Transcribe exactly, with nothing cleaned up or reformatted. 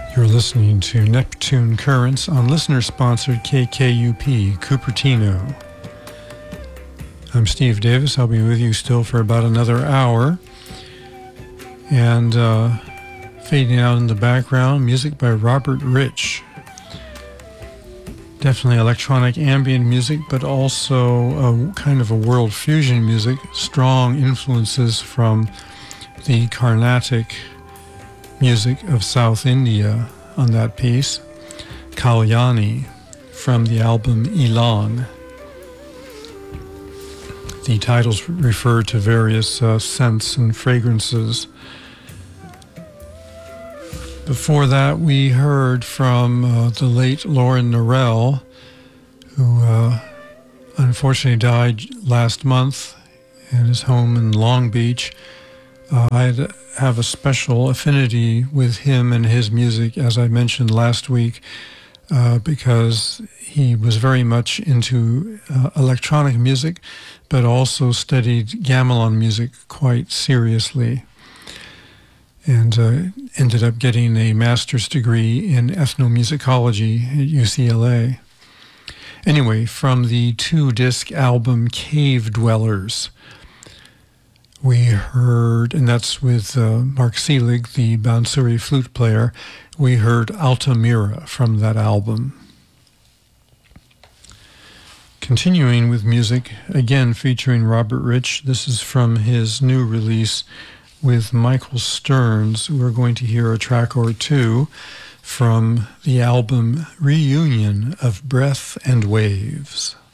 You're listening to Neptune Currents on listener-sponsored K K U P, Cupertino. I'm Steve Davis. I'll be with you still for about another hour. And uh, fading out in the background, music by Robert Rich. Definitely electronic ambient music, but also a kind of a world fusion music. Strong influences from the Carnatic music of South India on that piece. Kalyani from the album Elan. The titles refer to various uh, scents and fragrances. Before that, we heard from uh, the late Lauren Norell, who uh, unfortunately died last month in his home in Long Beach. Uh, I had, have a special affinity with him and his music, as I mentioned last week, uh, because he was very much into uh, electronic music, but also studied gamelan music quite seriously, and uh, ended up getting a master's degree in ethnomusicology at U C L A. Anyway, from the two-disc album Cave Dwellers, we heard, and that's with uh, Mark Selig, the Bansuri flute player, we heard Altamira from that album. Continuing with music, again featuring Robert Rich, this is from his new release with Michael Stearns. We're going to hear a track or two from the album Reunion of Breath and Waves.